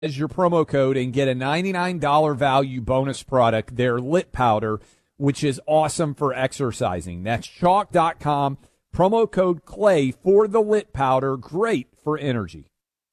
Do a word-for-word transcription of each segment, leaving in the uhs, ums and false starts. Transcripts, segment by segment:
as your promo code and get a ninety-nine dollars value bonus product, their Lit Powder, which is awesome for exercising. That's chalk dot com, promo code CLAY for the Lit Powder, great for energy.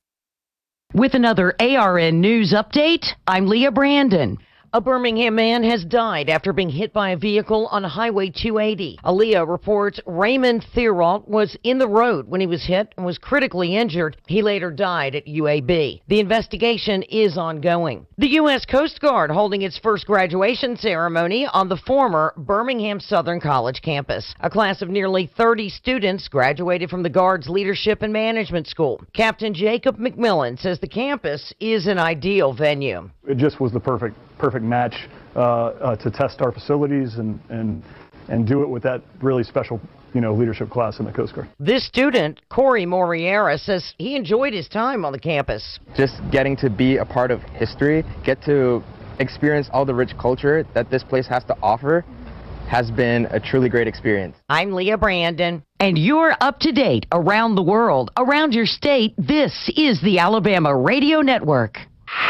With another A R N News update, I'm Leah Brandon. A Birmingham man has died after being hit by a vehicle on Highway two eighty. Aaliyah reports Raymond Thieralt was in the road when he was hit and was critically injured. He later died at U A B. The investigation is ongoing. The U S Coast Guard holding its first graduation ceremony on the former Birmingham Southern College campus. A class of nearly thirty students graduated from the Guard's Leadership and Management School. Captain Jacob McMillan says the campus is an ideal venue. It just was the perfect perfect match uh, uh, to test our facilities and, and and do it with that really special, you know, leadership class in the Coast Guard. This student, Corey Moriera, says he enjoyed his time on the campus. Just getting to be a part of history, get to experience all the rich culture that this place has to offer has been a truly great experience. I'm Leah Brandon, and you're up to date around the world, around your state. This is the Alabama Radio Network.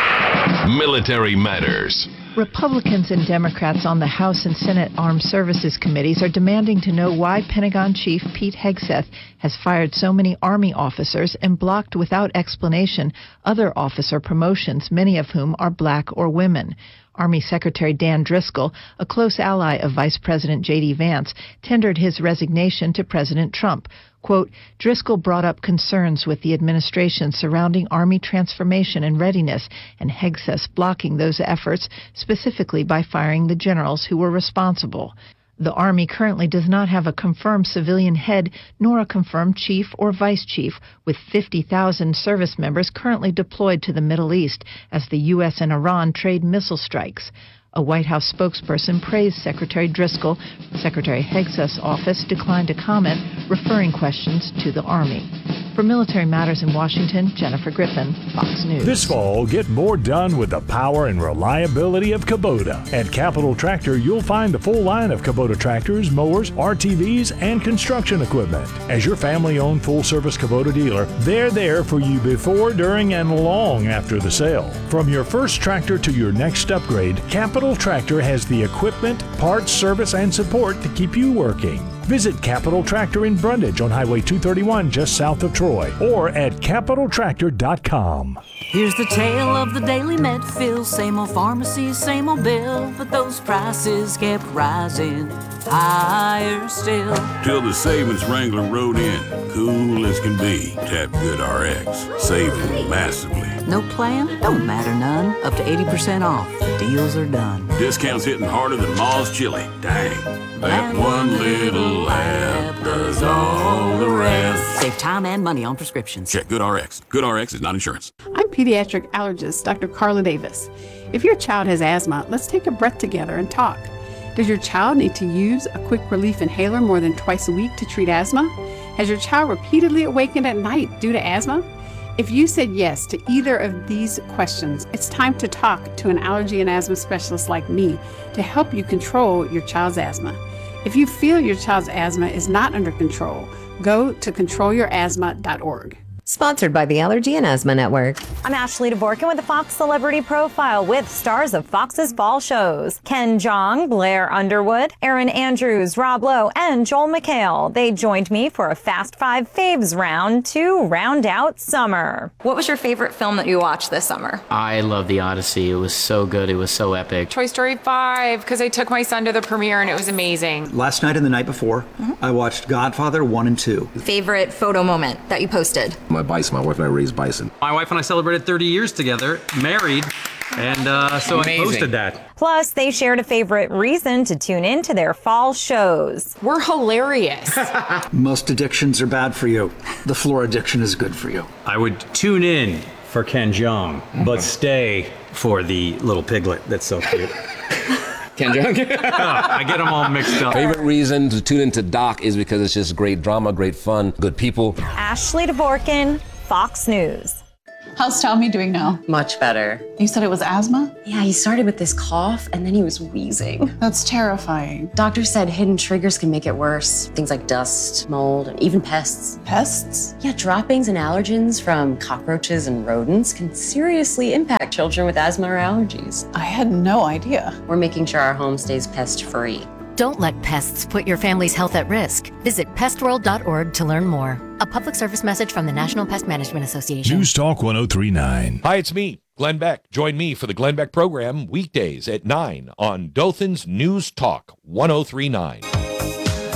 Military Matters. Republicans and Democrats on the House and Senate Armed Services Committees are demanding to know why Pentagon Chief Pete Hegseth has fired so many Army officers and blocked without explanation other officer promotions, many of whom are black or women. Army Secretary Dan Driscoll, a close ally of Vice President J D Vance, tendered his resignation to President Trump. Quote, Driscoll brought up concerns with the administration surrounding Army transformation and readiness, and Hegseth blocking those efforts, specifically by firing the generals who were responsible. The Army currently does not have a confirmed civilian head nor a confirmed chief or vice chief, with fifty thousand service members currently deployed to the Middle East as the U S and Iran trade missile strikes. A White House spokesperson praised Secretary Driscoll. Secretary Hegseth's office declined to comment, referring questions to the Army. For Military Matters in Washington, Jennifer Griffin, Fox News. This fall, get more done with the power and reliability of Kubota. At Capital Tractor, you'll find the full line of Kubota tractors, mowers, R T Vs, and construction equipment. As your family-owned full-service Kubota dealer, they're there for you before, during, and long after the sale. From your first tractor to your next upgrade, Capital Tractor has the equipment, parts, service, and support to keep you working. Visit Capital Tractor in Brundage on Highway two thirty-one just south of Troy or at capital tractor dot com. Here's the tale of the daily Medfield, same old pharmacy, same old bill, but those prices kept rising higher still. Till the savings Wrangler rode in, cool as can be. Tap Good R X, saving massively. No plan? Don't matter none. Up to eighty percent off. Deals are done. Discounts hitting harder than Ma's chili. Dang, that one little app does all the rest. Save time and money on prescriptions. Check Good R X. Good R X is not insurance. I'm pediatric allergist Doctor Carla Davis. If your child has asthma, let's take a breath together and talk. Does your child need to use a quick relief inhaler more than twice a week to treat asthma? Has your child repeatedly awakened at night due to asthma? If you said yes to either of these questions, it's time to talk to an allergy and asthma specialist like me to help you control your child's asthma. If you feel your child's asthma is not under control, go to control your asthma dot org. Sponsored by the Allergy and Asthma Network. I'm Ashley DeVorkin with the Fox Celebrity Profile with stars of Fox's fall shows. Ken Jeong, Blair Underwood, Erin Andrews, Rob Lowe, and Joel McHale. They joined me for a Fast Five Faves round to round out summer. What was your favorite film that you watched this summer? I love The Odyssey. It was so good. It was so epic. Toy Story five, because I took my son to the premiere and it was amazing. Last night and the night before, mm-hmm. I watched Godfather one and two. Favorite photo moment that you posted? My bison. My wife and I raised bison. My wife and I celebrated thirty years together, married, and uh, so Amazing. I posted that. Plus, they shared a favorite reason to tune in to their fall shows. We're hilarious. Most addictions are bad for you. The floor addiction is good for you. I would tune in for Ken Jeong, but stay for the little piglet that's so cute. Ken Jeong? oh, I get them all mixed up. Favorite reason to tune into Doc is because it's just great drama, great fun, good people. Ashley DeVorkin, Fox News. How's Tommy doing now? Much better. You said it was asthma? Yeah, he started with this cough and then he was wheezing. That's terrifying. Doctor said hidden triggers can make it worse. Things like dust, mold, and even pests. Pests? Yeah, droppings and allergens from cockroaches and rodents can seriously impact children with asthma or allergies. I had no idea. We're making sure our home stays pest-free. Don't let pests put your family's health at risk. Visit pest world dot org to learn more. A public service message from the National Pest Management Association. News Talk one oh three point nine. Hi, it's me, Glenn Beck. Join me for the Glenn Beck program weekdays at nine on Dothan's News Talk one oh three point nine.